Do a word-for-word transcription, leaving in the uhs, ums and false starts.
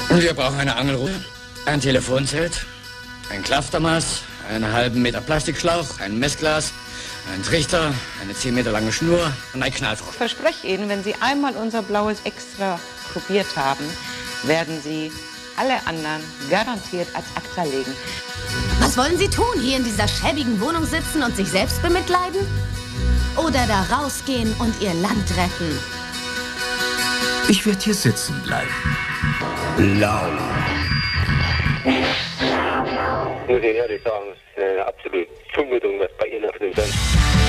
Wir brauchen eine Angelrute, ein Telefonzelt, ein Klaftermaß, einen halben Meter Plastikschlauch, ein Messglas, einen Trichter, eine zehn Meter lange Schnur und ein Knallfrosch. Ich verspreche Ihnen, wenn Sie einmal unser blaues Extra probiert haben, werden Sie alle anderen garantiert als ACTA legen. Was wollen Sie tun? Hier in dieser schäbigen Wohnung sitzen und sich selbst bemitleiden? Oder da rausgehen und Ihr Land retten? Ich werde hier sitzen bleiben. Blau. Muss ich ehrlich sagen, es ist eine absolute Zumutung, was bei Ihnen auf dem Sand